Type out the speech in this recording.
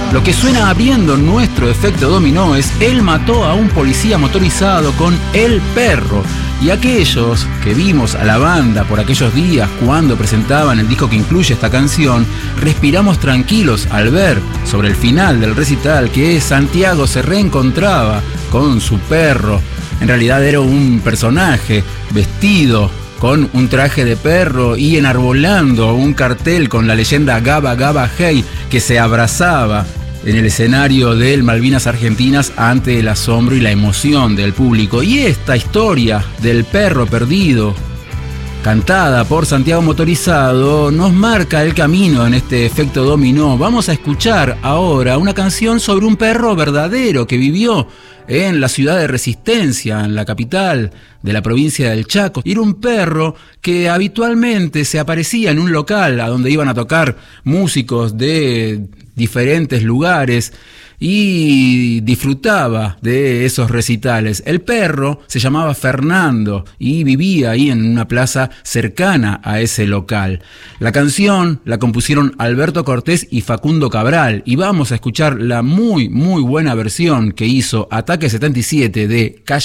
Lo que suena abriendo nuestro efecto dominó es Él mató a un policía motorizado con El Perro. Y aquellos que vimos a la banda por aquellos días cuando presentaban el disco que incluye esta canción, respiramos tranquilos al ver sobre el final del recital que Santiago se reencontraba con su perro. En realidad era un personaje vestido con un traje de perro y enarbolando un cartel con la leyenda Gaba Gaba Hey, que se abrazaba en el escenario del Malvinas Argentinas ante el asombro y la emoción del público. Y esta historia del perro perdido, cantada por Santiago Motorizado, nos marca el camino en este efecto dominó. Vamos a escuchar ahora una canción sobre un perro verdadero que vivió en la ciudad de Resistencia, en la capital de la provincia del Chaco. Era un perro que habitualmente se aparecía en un local a donde iban a tocar músicos de diferentes lugares y disfrutaba de esos recitales. El perro se llamaba Fernando y vivía ahí en una plaza cercana a ese local. La canción la compusieron Alberto Cortés y Facundo Cabral y vamos a escuchar la muy buena versión que hizo Ataque 77 de Calle